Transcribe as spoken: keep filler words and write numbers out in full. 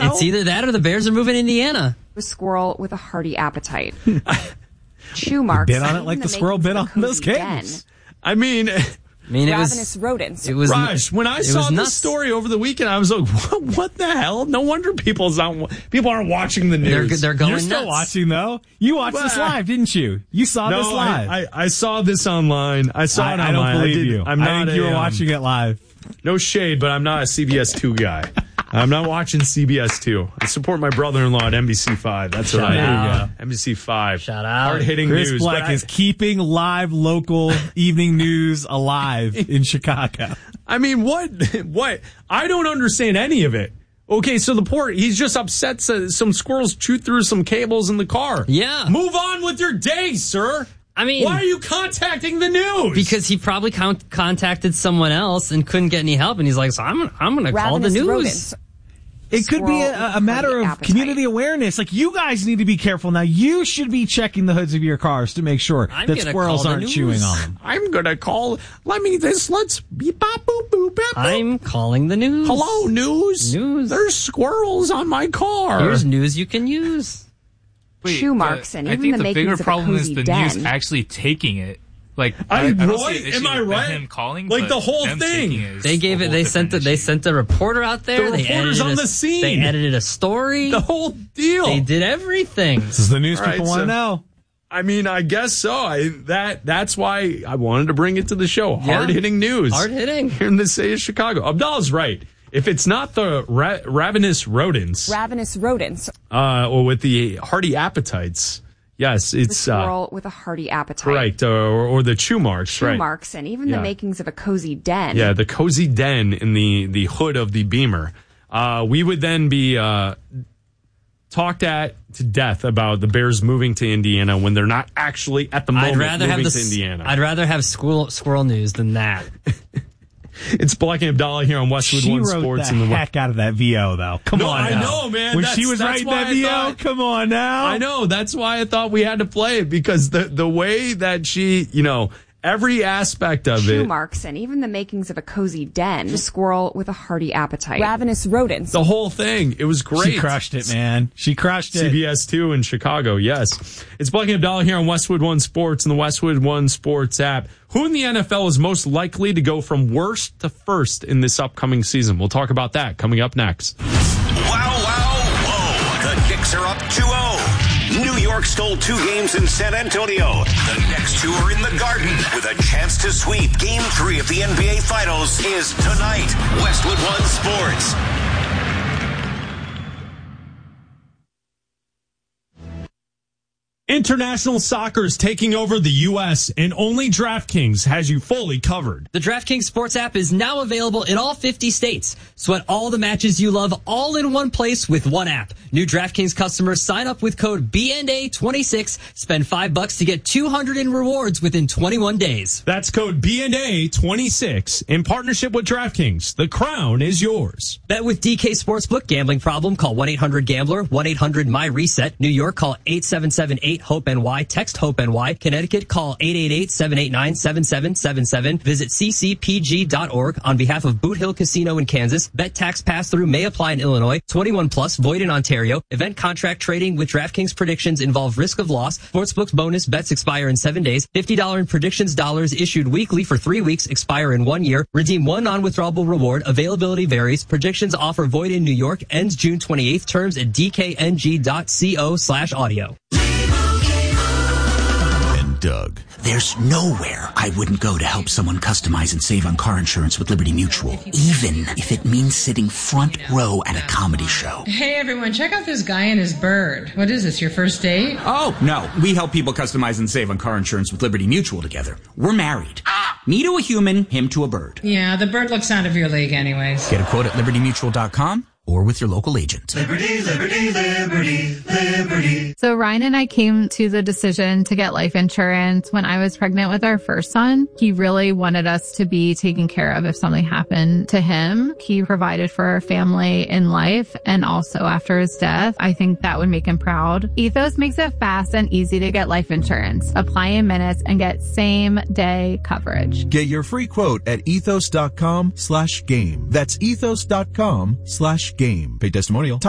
know? It's either that or the Bears are moving to Indiana. A squirrel with a hearty appetite. Chew marks. Bit on it like the squirrel bit on those kittens. I mean... I mean, it Ravenous was, rodents. It was Raj, when I saw this story over the weekend, I was like, what, what the hell? No wonder people's not, people aren't watching the news. They're, they're going You're nuts. still watching, though. You watched Well, this live, didn't you? You saw no, this live. I, I, I saw this online. I saw I, it I online. don't believe I did, you. I'm I not think you a, were um, watching it live. No shade, but I'm not a C B S two guy. I'm not watching C B S two. I support my brother-in-law at N B C five. That's what Shout I out. do. N B C five. Shout out. Hard-hitting Chris news. Black but I- is keeping live local evening news alive in Chicago. I mean, what? What? I don't understand any of it. Okay, so the poor, he's just upset so some squirrels chewed through some cables in the car. Yeah. Move on with your day, sir. I mean, why are you contacting the news? Because he probably con- contacted someone else and couldn't get any help, and he's like, so I'm, I'm going to call the Ravenous news. rodents. It could be a, a matter of Appetite. community awareness. Like, you guys need to be careful now. You should be checking the hoods of your cars to make sure I'm that gonna squirrels call the aren't news. chewing on them. I'm gonna call. Let me this. Let's beep bop boop boop bop, boop. I'm calling the news. Hello, news. News. There's squirrels on my car. Here's news you can use. Wait, Chew marks the- and I even think the the bigger makings of a problem is cozy the den. news actually taking it. Like, I, I, I don't right? see an issue Am I with right? Him calling, like but the whole them thing. taking it is They gave a it. whole They sent. The, different they issue. sent a reporter out there. The they reporter's edited on a, the scene. They edited a story. The whole deal. They did everything. This is the news All right, people want so- to know. I mean, I guess so. I, that that's why I wanted to bring it to the show. Yeah. Hard hitting news. Hard hitting. Here in the city of Chicago. Abdallah's right. If it's not the ra- ravenous rodents, Ravenous rodents. uh, or with the hearty appetites, yes, The it's uh, squirrel with a hearty appetite. right, or, or the chew marks, Chew right? marks and even Yeah. the makings of a cozy den. Yeah, the cozy den in the the hood of the Beamer. Uh, we would then be uh, talked at to death about the Bears moving to Indiana when they're not actually at the moment I'd rather moving have the. to Indiana. I'd rather have squirrel squirrel news than that. It's Black and Abdallah here on Westwood She One wrote Sports. the in the heck out of that V O, though. Come No, on I now. know, man. When That's- she was that's writing why that I V O, thought- come on now. I know. That's why I thought we had to play it, because the the way that she, you know, every aspect of Chew it, marks and even the makings of a cozy den. The squirrel with a hearty appetite. Ravenous rodents. the whole thing, it was great. She crushed it, man. She crushed it. C B S two in Chicago, yes. It's Black and Abdallah here on Westwood One Sports and the Westwood One Sports app. Who in the N F L is most likely to go from worst to first in this upcoming season? We'll talk about that coming up next. Wow, wow, whoa. The Knicks are up two oh. New York stole two games in San Antonio. The next two are in the Garden with a chance to sweep. Game three of the N B A Finals is tonight. Westwood One Sports. International soccer is taking over the U S, and only DraftKings has you fully covered. The DraftKings Sports app is now available in all fifty states. Sweat all the matches you love all in one place with one app. New DraftKings customers sign up with code B N A twenty-six. Spend five bucks to get two hundred in rewards within twenty-one days. That's code B N A twenty-six in partnership with DraftKings. The crown is yours. Bet with D K Sportsbook. Gambling problem? Call one eight hundred gambler, one eight hundred my reset. New York, call eight seven seven eight hope N Y. Text HOPE-NY. Connecticut, call eight eight eight, seven eight nine, seven seven seven seven. Visit c c p g dot org on behalf of Boot Hill Casino in Kansas. Bet tax pass-through may apply in Illinois. twenty-one plus, void in Ontario. Event contract trading with DraftKings predictions involve risk of loss. Sportsbook's bonus bets expire in seven days. fifty dollars in predictions dollars issued weekly for three weeks, expire in one year. Redeem one non-withdrawable reward. Availability varies. Predictions offer void in New York. Ends June twenty-eighth. Terms at d k n g dot co slash audio. Doug. There's nowhere I wouldn't go to help someone customize and save on car insurance with Liberty Mutual, even if it means sitting front row at a comedy show. Hey everyone, check out this guy and his bird. What is this, your first date? Oh, no. We help people customize and save on car insurance with Liberty Mutual together. We're married. Me to a human, him to a bird. Yeah, the bird looks out of your league anyways. Get a quote at liberty mutual dot com or with your local agent. Liberty, liberty, liberty, liberty. So Ryan and I came to the decision to get life insurance when I was pregnant with our first son. He really wanted us to be taken care of if something happened to him. He provided for our family in life and also after his death. I think that would make him proud. Ethos makes it fast and easy to get life insurance. Apply in minutes and get same day coverage. Get your free quote at ethos dot com slash game. That's ethos dot com slash game. Pay testimonial.